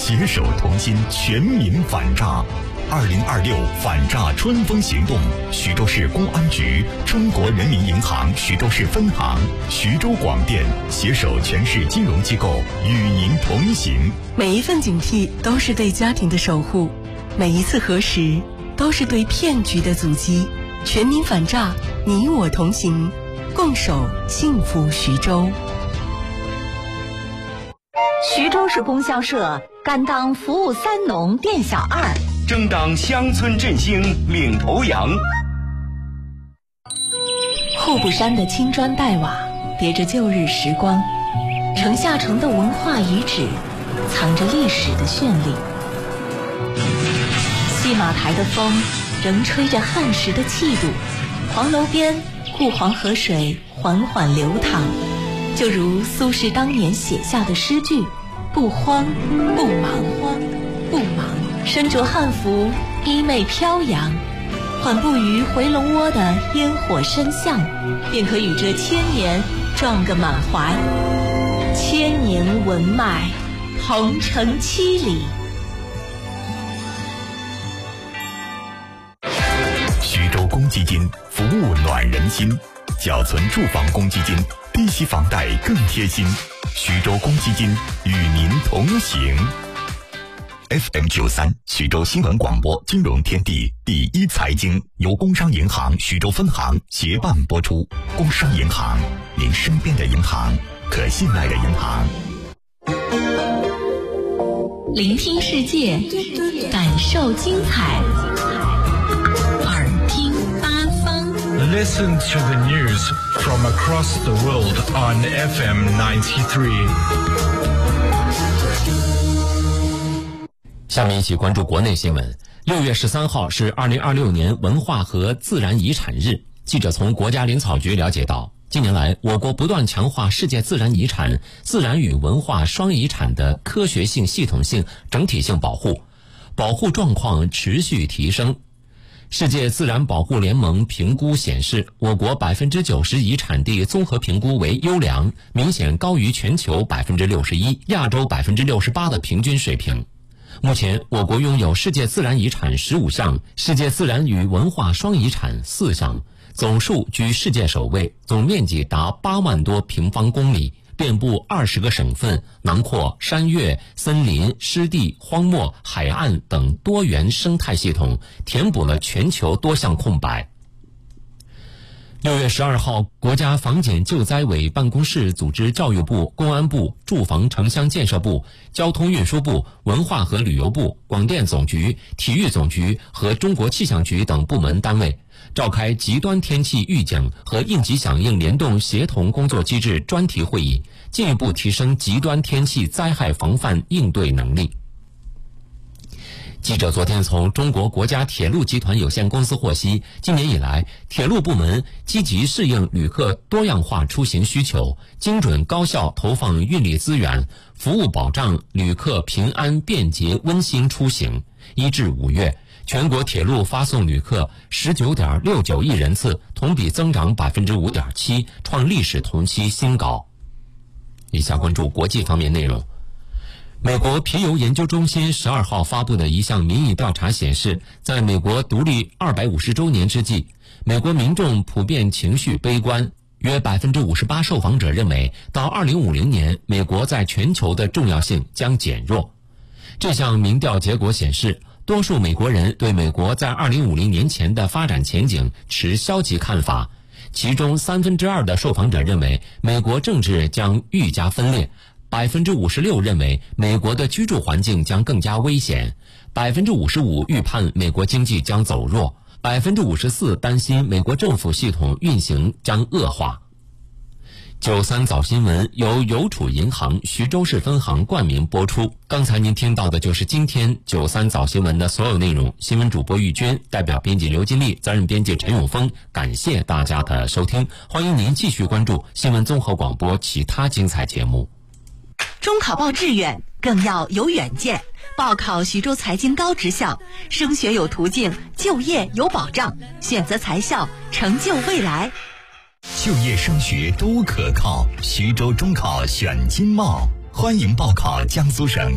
携手同心，全民反诈。2026反诈春风行动，徐州市公安局、中国人民银行徐州市分行、徐州广电携手全市金融机构与您同行。 每一份警惕都是对家庭的守护，每一次核实都是对骗局的阻击。全民反诈，你我同行，共守幸福徐州。 徐州市供销社甘当服务三农店小二， 争当乡村振兴领头羊。 户部山的青砖黛瓦叠着旧日时光，城下城的文化遗址藏着历史的绚丽。戏马台的风仍吹着汉时的气度，黄楼边顾黄河水缓缓流淌，就如苏轼当年写下的诗句：不慌不忙，不忙，身着汉服，衣袂飘扬，缓步于回龙窝的烟火深巷，便可与这千年撞个满怀。千年文脉，鹏程7里。 徐州公积金服务暖人心，缴存住房公积金，低息房贷更贴心。徐州公积金与您同行。FM93徐州新闻广播金融天地第一财经由工商银行徐州分行协办播出。工商银行，您身边的银行，可信赖的银行。 聆听世界，感受精彩，耳听八方。 Listen to the news from across the world on FM 93. 下面一起关注国内新闻。6月13号是2026年文化和自然遗产日。记者从国家林草局了解到，近年来我国不断强化世界自然遗产、自然与文化双遗产的科学性、系统性、整体性保护，保护状况持续提升。世界自然保护联盟评估显示，我国90%遗产地综合评估为优良，明显高于全球61%、亚洲68%的平均水平。目前，我国拥有世界自然遗产15项，世界自然与文化双遗产4项，总数居世界首位，总面积达8万多平方公里，遍布20个省份，囊括山岳、森林、湿地、荒漠、海岸等多元生态系统，填补了全球多项空白。6月12号，国家防检救灾委办公室组织教育部、公安部、住房城乡建设部、交通运输部、文化和旅游部、广电总局、体育总局和中国气象局等部门单位召开极端天气预警和应急响应联动协同工作机制专题会议，进一步提升极端天气灾害防范应对能力。记者昨天从中国国家铁路集团有限公司获悉，今年以来，铁路部门积极适应旅客多样化出行需求，精准高效投放运力资源，服务保障旅客平安便捷温馨出行。1至5月，全国铁路发送旅客 19.69 亿人次，同比增长 5.7%， 创历史同期新高。以下关注国际方面内容。美国皮尤研究中心12号发布的一项民意调查显示，在美国独立250周年之际，美国民众普遍情绪悲观，约 58% 受访者认为到2050年，美国在全球的重要性将减弱。这项民调结果显示，多数美国人对美国在2050年前的发展前景持消极看法，其中2/3的受访者认为美国政治将愈加分裂，56%认为美国的居住环境将更加危险，55%预判美国经济将走弱，54%担心美国政府系统运行将恶化。93早新闻由邮储银行徐州市分行冠名播出。刚才您听到的就是今天93早新闻的所有内容。新闻主播玉娟，代表编辑刘金丽，责任编辑陈永峰，感谢大家的收听，欢迎您继续关注新闻综合广播其他精彩节目。 中考报志愿更要有远见，报考徐州财经高职校，升学有途径，就业有保障，选择财校，成就未来。 就业升学都可靠，徐州中考选金茂，欢迎报考江苏省